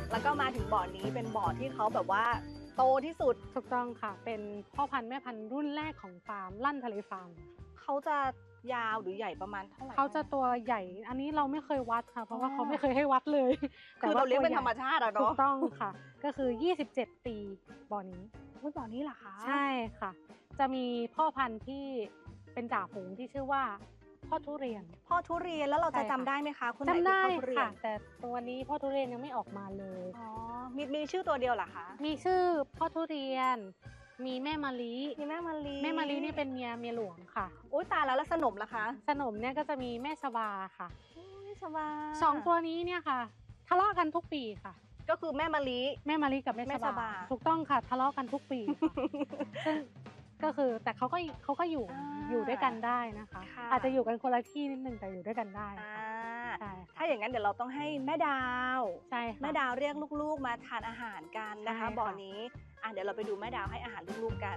แล้วก็มาถึงบ่อนี้เป็นบ่อที่เขาแบบว่าโตที่สุดถูกต้องค่ะเป็นพ่อพันธุ์แม่พันธุ์รุ่นแรกของฟาร์มลั่นทะเลฟาร์มเขาจะยาวหรือใหญ่ประมาณเท่าไหร่เขาจะตัวใหญ่ อันนี้เราไม่เคยวัดค่ะเพราะว่าเขาไม่เคยให้วัดเลยคือเราเลี้ยงเป็นธรรมชาติอะถูเนาะกต้องค่ะ ก็คือ 27 ปีบ่อนี้อุ๊ยบ่อนี้เหรอคะใช่ค่ะ จะมีพ่อพันธุ์ที่เป็นจ่าฝูงที่ชื่อว่าพ่อทุเรียนพ่อทุเรียนแล้วเราจะใช่ค่ะจำได้ไหมคะคนไหนจำคือได้พ่อทุเรียค่ะนแต่ตัวนี้พ่อทุเรียนยังไม่ออกมาเลยอ๋อมีชื่อตัวเดียวเหรอคะมีชื่อพ่อทุเรียน มีแม่มะลิมีแม่มะลิแม่มะลินี่เป็นเมียหลวงค่ะโอ๊ยตายแล้วสนมล่ะคะสนมเนี่ยก็จะมีแม่ชบาค่ะโอ้ยชบาสองตัวนี้เนี่ยค่ะ ทะเลาะกันทุกปีค่ะก็คือแม่มะลิแม่มะลิกับแม่แม่ชชบาบาถูกต้องค่ะทะเลาะกันทุกปีค่ะซึ่งก็คือแต่เขาก็อยู่ด้วยกันได้นะคะค่ะอาจจะอยู่กันคนละที่นิดนึงแต่อยู่ด้วยกันได้อ่าใช่ถ้าอย่างนั้นเดี๋ยวเราต้องให้แม่ดาวใช่ค่ะแม่ดาวเรียกลูกๆมาทานอาหารกันนะคะใช่ค่ะบ่อนี้เดี๋ยวเราไปดูแม่ดาวให้อาหารลูกๆกัน